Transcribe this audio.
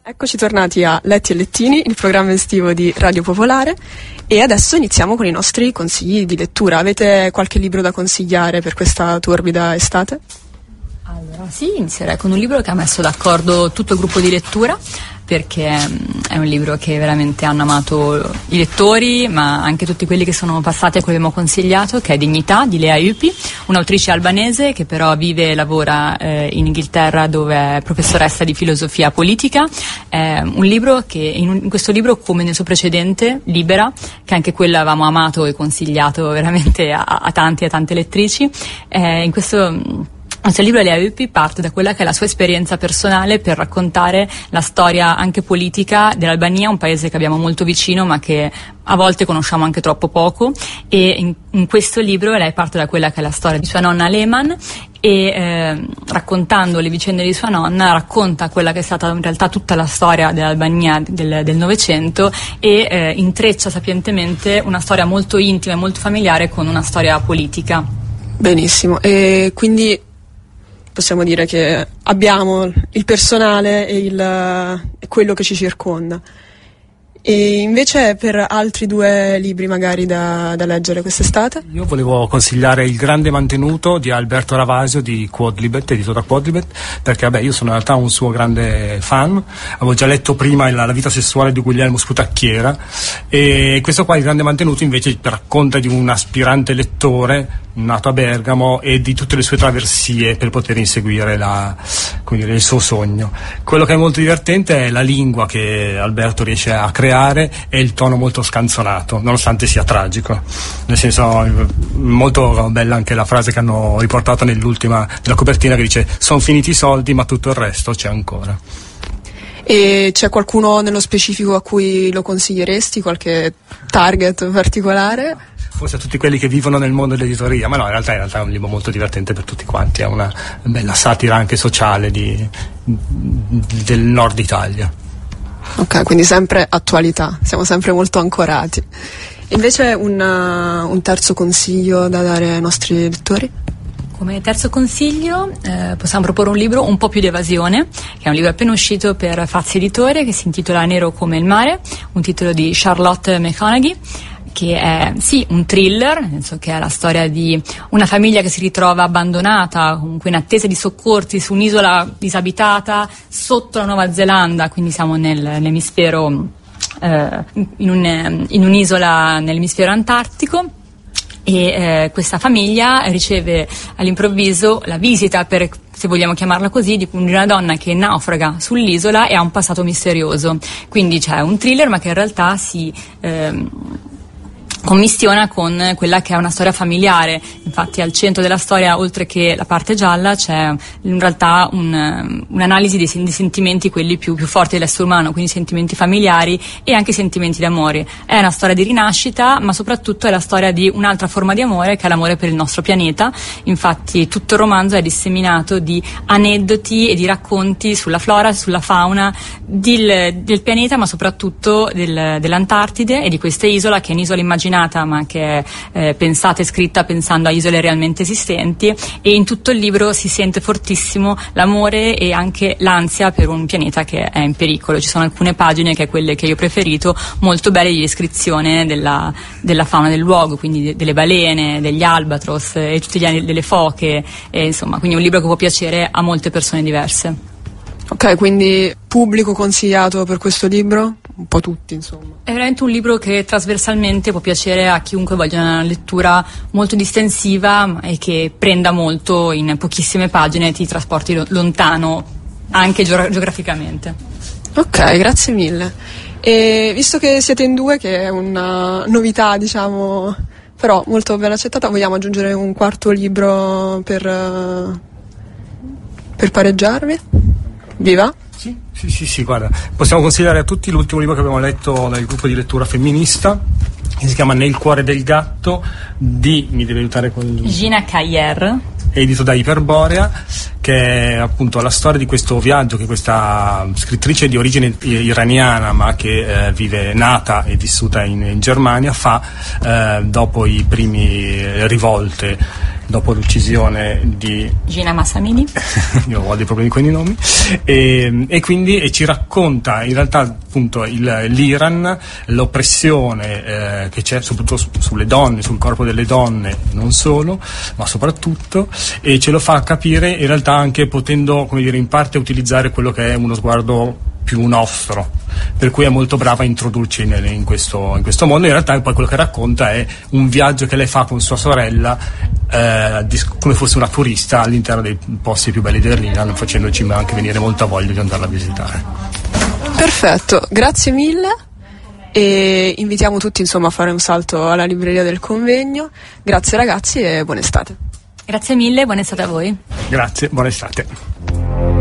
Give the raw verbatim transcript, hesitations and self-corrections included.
Eccoci tornati a Letti e Lettini, il programma estivo di Radio Popolare, e adesso iniziamo con i nostri consigli di lettura. Avete qualche libro da consigliare per questa torbida estate? Allora sì, inizierei con un libro che ha messo d'accordo tutto il gruppo di lettura, perché è un libro che veramente hanno amato i lettori, ma anche tutti quelli che sono passati a cui abbiamo consigliato, che è Dignità di Lea Ypi, un'autrice albanese che però vive e lavora eh, in Inghilterra, dove è professoressa di filosofia politica. È un libro che in, un, in questo libro, come nel suo precedente Libera, che anche quella avevamo amato e consigliato veramente a, a tanti e a tante lettrici, eh, in questo Questo libro Lea Ypi parte da quella che è la sua esperienza personale per raccontare la storia anche politica dell'Albania, un paese che abbiamo molto vicino ma che a volte conosciamo anche troppo poco, e in, in questo libro lei parte da quella che è la storia di sua nonna Leman e eh, raccontando le vicende di sua nonna racconta quella che è stata in realtà tutta la storia dell'Albania del, del Novecento e eh, intreccia sapientemente una storia molto intima e molto familiare con una storia politica. Benissimo, e quindi possiamo dire che abbiamo il personale e il, quello che ci circonda. E invece per altri due libri magari da, da leggere quest'estate? Io volevo consigliare Il grande mantenuto di Alberto Ravasio di Quodlibet, edito da Quodlibet, perché vabbè, io sono in realtà un suo grande fan, avevo già letto prima La vita sessuale di Guglielmo Sputacchiera, e questo qua, Il grande mantenuto, invece racconta di un aspirante lettore nato a Bergamo e di tutte le sue traversie per poter inseguire la, come dire, il suo sogno. Quello che è molto divertente è la lingua che Alberto riesce a creare e il tono molto scanzonato, nonostante sia tragico. Nel senso, molto bella anche la frase che hanno riportato nell'ultima della copertina, che dice: sono finiti i soldi ma tutto il resto c'è ancora. E c'è qualcuno nello specifico a cui lo consiglieresti? Qualche target particolare? Forse a tutti quelli che vivono nel mondo dell'editoria, ma no, in realtà, in realtà è un libro molto divertente per tutti quanti, è una bella satira anche sociale di, del nord Italia. Ok, quindi sempre attualità, siamo sempre molto ancorati. Invece un, un terzo consiglio da dare ai nostri lettori? Come terzo consiglio eh, possiamo proporre un libro un po' più di evasione, che è un libro appena uscito per Fazzi Editore, che si intitola Nero come il mare, un titolo di Charlotte McConaghy, che è sì un thriller, nel senso che è la storia di una famiglia che si ritrova abbandonata, comunque in attesa di soccorsi su un'isola disabitata sotto la Nuova Zelanda, quindi siamo nel, nell'emisfero eh, in, un, in un'isola nell'emisfero antartico. E eh, questa famiglia riceve all'improvviso la visita, per, se vogliamo chiamarla così, di una donna che naufraga sull'isola e ha un passato misterioso. Quindi c'è un thriller, ma che in realtà si eh, commistiona con quella che è una storia familiare. Infatti al centro della storia, oltre che la parte gialla, c'è in realtà un, un'analisi dei, dei sentimenti, quelli più, più forti dell'essere umano, quindi sentimenti familiari e anche sentimenti d'amore. È una storia di rinascita, ma soprattutto è la storia di un'altra forma di amore, che è l'amore per il nostro pianeta. Infatti tutto il romanzo è disseminato di aneddoti e di racconti sulla flora, sulla fauna del, del pianeta, ma soprattutto del, dell'Antartide e di questa isola, che è un'isola immaginata ma che è eh, pensata e scritta pensando a isole realmente esistenti, e in tutto il libro si sente fortissimo l'amore e anche l'ansia per un pianeta che è in pericolo. Ci sono alcune pagine, che è quelle che io ho preferito, molto belle, di descrizione della, della fauna del luogo, quindi de, delle balene, degli albatros e tutti gli anni delle foche, e, insomma, quindi è un libro che può piacere a molte persone diverse. Ok, quindi pubblico consigliato per questo libro? Un po' tutti, insomma. È veramente un libro che trasversalmente può piacere a chiunque voglia una lettura molto distensiva e che prenda molto in pochissime pagine e ti trasporti lontano anche geogra- geograficamente. Ok, grazie mille. E visto che siete in due, che è una novità, diciamo, però molto ben accettata, vogliamo aggiungere un quarto libro per, per pareggiarvi? Viva? Sì, sì, sì, sì, guarda, possiamo consigliare a tutti l'ultimo libro che abbiamo letto nel gruppo di lettura femminista, che si chiama Nel cuore del gatto, di, mi deve aiutare con Gina Cayer, edito da Iperborea, che è appunto la storia di questo viaggio che questa scrittrice di origine iraniana, ma che eh, vive, nata e vissuta in, in Germania, fa eh, dopo i primi rivolte dopo l'uccisione di Gina Massamini. Io ho dei problemi con i nomi. E, e quindi e ci racconta in realtà appunto il, l'Iran, l'oppressione eh, che c'è soprattutto su, sulle donne, sul corpo delle donne, non solo, ma soprattutto, e ce lo fa capire in realtà anche potendo, come dire, in parte utilizzare quello che è uno sguardo più nostro, per cui è molto brava a introdurci in, in, questo, in questo mondo. In realtà poi quello che racconta è un viaggio che lei fa con sua sorella eh, di, come fosse una turista all'interno dei posti più belli dell'Iran, facendoci anche venire molta voglia di andarla a visitare. Perfetto, grazie mille e invitiamo tutti insomma a fare un salto alla libreria del convegno. Grazie ragazzi e buona estate. Grazie mille, buona estate a voi. Grazie, buona estate.